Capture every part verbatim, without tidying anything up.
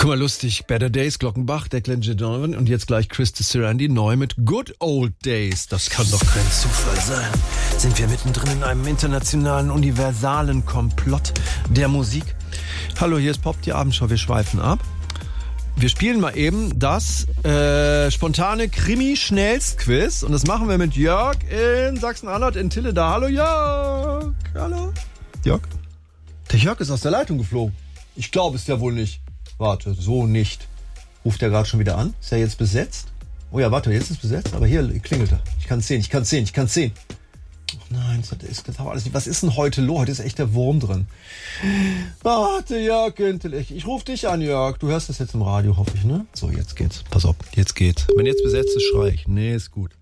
Guck mal, lustig. Better Days, Glockenbach, Declan Donovan und jetzt gleich Chris Sarandon neu mit Good Old Days. Das kann doch kein Zufall sein. Sind wir mittendrin in einem internationalen, universalen Komplott der Musik? Hallo, hier ist Pop, die Abendschau. Wir schweifen ab. Wir spielen mal eben das äh, spontane Krimi-Schnellst-Quiz und das machen wir mit Jörg in Sachsen-Anhalt in Tille. Da, hallo Jörg. Hallo. Jörg? Der Jörg ist aus der Leitung geflogen. Ich glaube es ja wohl nicht. Warte, so nicht. Ruft er gerade schon wieder an? Ist er jetzt besetzt? Oh ja, warte, jetzt ist besetzt, aber hier klingelt er. Ich kann es sehen, ich kann es sehen, ich kann es sehen. Oh nein, das ist das alles nicht. Was ist denn heute los? Heute ist echt der Wurm drin. Warte, Jörg, ich, ich rufe dich an, Jörg. Du hörst das jetzt im Radio, hoffe ich, ne? So, jetzt geht's. Pass auf, jetzt geht's. Wenn jetzt besetzt ist, schrei ich. Nee, ist gut.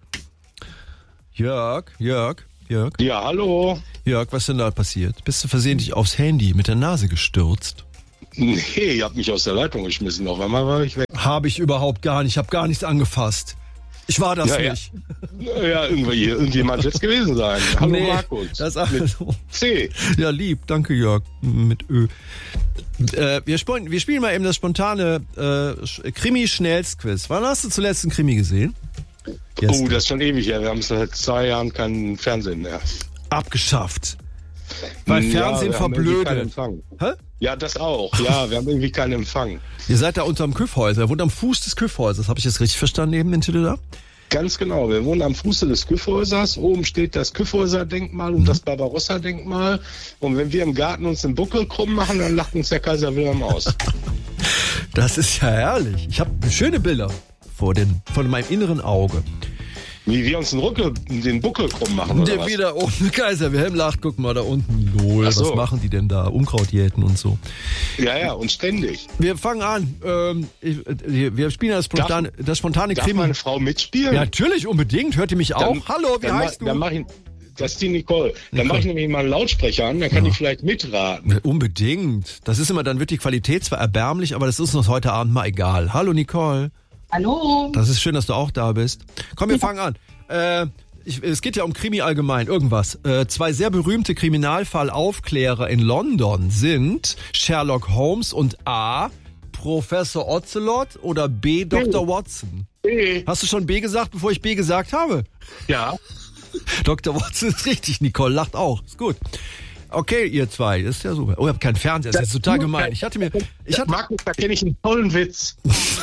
Jörg, Jörg, Jörg. Ja, hallo. Jörg, was ist denn da passiert? Bist du versehentlich aufs Handy mit der Nase gestürzt? Nee, ihr habt mich aus der Leitung geschmissen. Auf einmal war ich weg. Habe ich überhaupt gar nicht. Ich habe gar nichts angefasst. Ich war das ja, nicht. Ja, ja irgendwie, irgendjemand wird es gewesen sein. Hallo nee, Markus. Das mit C. Ja, lieb. Danke, Jörg. Mit Ö. Äh, wir, spielen, wir spielen mal eben das spontane äh, Krimi-Schnellst-Quiz. Wann hast du zuletzt einen Krimi gesehen? Gestern. Oh, das ist schon ewig her. Wir haben seit zwei Jahren kein Fernsehen mehr. Abgeschafft. Weil Fernsehen ja, verblödet. Hä? Ja, das auch. Ja, wir haben irgendwie keinen Empfang. Ihr seid da unterm Kyffhäuser. Ihr wohnt am Fuß des Kyffhäusers. Habe ich das richtig verstanden eben in Tille da? Ganz genau. Wir wohnen am Fuße des Kyffhäusers. Oben steht das Kyffhäuser-Denkmal und mhm. das Barbarossa-Denkmal. Und wenn wir im Garten uns den Buckel krumm machen, dann lacht uns der Kaiser Wilhelm aus. Das ist ja herrlich. Ich habe schöne Bilder vor, den, vor meinem inneren Auge. Wie wir uns den, Ruckel, den Buckel krumm machen, oder der was? Wieder oben, Kaiser Wilhelm lacht, guck mal da unten, lol, so. Was machen die denn da? Unkraut jäten und so. Ja, ja, und ständig. Wir fangen an, ähm, ich, wir spielen das spontane, darf, das spontane darf Krimi. Darf meine Frau mitspielen? Ja, natürlich, unbedingt, hört ihr mich auch? Dann, Hallo, wie dann heißt ma, du? Dann mach ich, das ist die Nicole. Dann mache ich nämlich mal einen Lautsprecher an, dann kann ja. ich vielleicht mitraten. Unbedingt. Das ist immer, dann wird die Qualität zwar erbärmlich, aber das ist uns heute Abend mal egal. Hallo, Nicole. Hallo. Das ist schön, dass du auch da bist. Komm, wir fangen an. Äh, ich, es geht ja um Krimi allgemein, irgendwas. Äh, zwei sehr berühmte Kriminalfallaufklärer in London sind Sherlock Holmes und A. Professor Ocelot oder B. Doktor Watson. B. Hast du schon B gesagt, bevor ich B gesagt habe? Ja. Doktor Watson ist richtig, Nicole lacht auch, ist gut. Okay, ihr zwei, das ist ja super. Oh, ich habe keinen Fernseher, das ist jetzt total gemein. Ich hatte mir... Ich hatte, Markus, da kenne ich einen tollen Witz.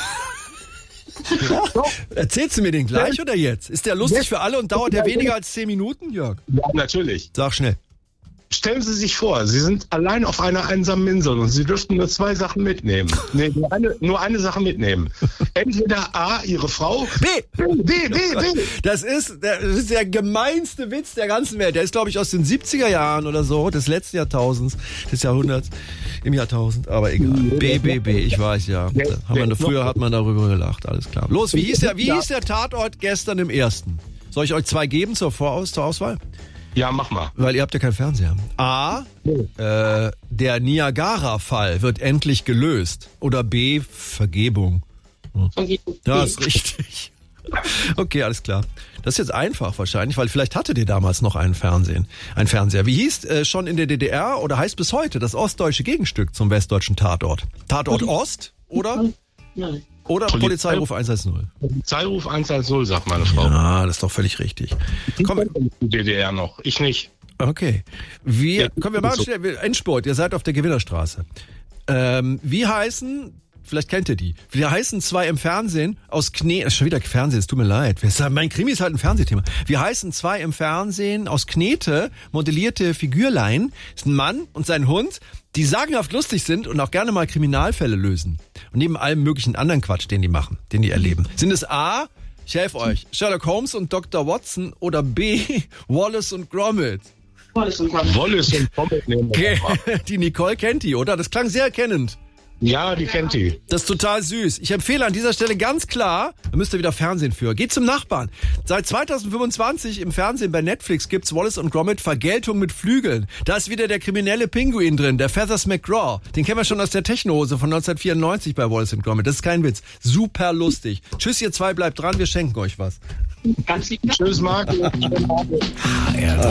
Erzählst du mir den gleich oder jetzt? Ist der lustig für alle und dauert der weniger als zehn Minuten, Jörg? Ja, natürlich. Sag schnell. Stellen Sie sich vor, Sie sind allein auf einer einsamen Insel und Sie dürften nur zwei Sachen mitnehmen. Nee, nur eine, nur eine Sache mitnehmen. Entweder A, Ihre Frau. B. B, B, B, B. Das ist, das ist der gemeinste Witz der ganzen Welt. Der ist, glaube ich, aus den siebziger Jahren oder so, des letzten Jahrtausends, des Jahrhunderts, im Jahrtausend, aber egal. B, B, B, ich weiß ja. Haben wir, früher hat man darüber gelacht, alles klar. Los, wie hieß der, wie hieß der Tatort gestern im ersten? Soll ich euch zwei geben zur, Voraus, zur Auswahl? Ja, mach mal. Weil ihr habt ja keinen Fernseher. A, äh, der Niagara-Fall wird endlich gelöst. Oder B, Vergebung. Vergebung. Ja, ist richtig. Okay, alles klar. Das ist jetzt einfach wahrscheinlich, weil vielleicht hattet ihr damals noch einen Fernsehen, ein Fernseher. Wie hieß äh, schon in der D D R oder heißt bis heute das ostdeutsche Gegenstück zum westdeutschen Tatort? Tatort Ost oder? Nein. Oder Polizei- Polizeiruf eins eins null. Polizeiruf eins eins null, sagt meine Frau. Ja, das ist doch völlig richtig. Komm, Die D D R noch, ich nicht. okay. Wir, Ja, komm, wir machen so. schnell, Endspurt, ihr seid auf der Gewinnerstraße. Ähm, wie heißen, vielleicht kennt ihr die, wie heißen zwei im Fernsehen aus Knete, schon wieder Fernsehen, es tut mir leid. Mein Krimi ist halt ein Fernsehthema. Wie heißen zwei im Fernsehen aus Knete modellierte Figürlein, ist ein Mann und sein Hund, die sagenhaft lustig sind und auch gerne mal Kriminalfälle lösen. Und neben allem möglichen anderen Quatsch, den die machen, den die erleben. Sind es A, ich helfe euch, Sherlock Holmes und Doktor Watson oder B, Wallace und Gromit? Wallace und Gromit. Wallace und Gromit nehmen wir Okay. mal. Die Nicole kennt die, oder? Das klang sehr erkennend. Ja, die kennt die. Das ist total süß. Ich empfehle an dieser Stelle ganz klar, da müsst ihr wieder Fernsehen für. Geht zum Nachbarn. Seit zweitausendfünfundzwanzig im Fernsehen bei Netflix gibt's Wallace und Gromit Vergeltung mit Flügeln. Da ist wieder der kriminelle Pinguin drin, der Feathers McGraw. Den kennen wir schon aus der Technohose von neunzehnhundertvierundneunzig bei Wallace und Gromit. Das ist kein Witz. Super lustig. Tschüss, ihr zwei, bleibt dran, wir schenken euch was. Ganz lieb. Tschüss, Marc. Ah, ja.